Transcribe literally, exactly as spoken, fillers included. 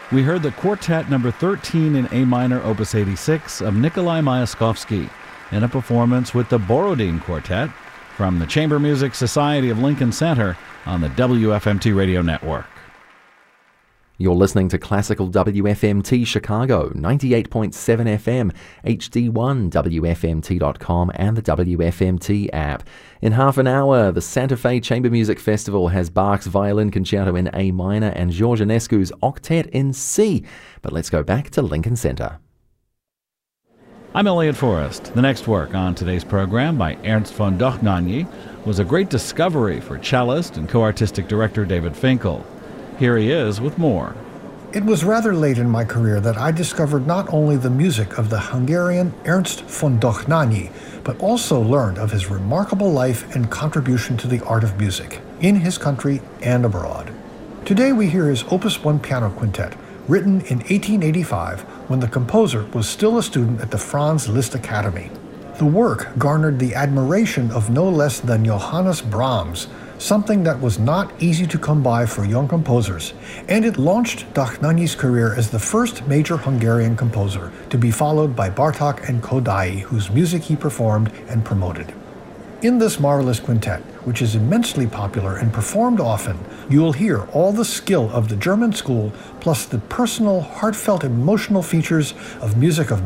we heard the Quartet number thirteen in A minor, opus eighty-six of Nikolai Myaskovsky in a performance with the Borodin Quartet from the Chamber Music Society of Lincoln Center on the W F M T Radio Network. You're listening to Classical W F M T Chicago, ninety-eight point seven F M, H D one, W F M T dot com, and the W F M T app. In half an hour, the Santa Fe Chamber Music Festival has Bach's Violin Concerto in A minor and George Enescu's Octet in C. But let's go back to Lincoln Center. I'm Elliot Forrest. The next work on today's program by Ernst von Dohnanyi was a great discovery for cellist and co-artistic director David Finkel. Here he is with more. It was rather late in my career that I discovered not only the music of the Hungarian Ernst von Dohnanyi, but also learned of his remarkable life and contribution to the art of music, in his country and abroad. Today we hear his Opus one Piano Quintet, written in eighteen eighty-five when the composer was still a student at the Franz Liszt Academy. The work garnered the admiration of no less than Johannes Brahms, something that was not easy to come by for young composers, and it launched Dohnanyi's career as the first major Hungarian composer, to be followed by Bartók and Kodály, whose music he performed and promoted. In this marvelous quintet, which is immensely popular and performed often, you will hear all the skill of the German school, plus the personal, heartfelt, emotional features of music of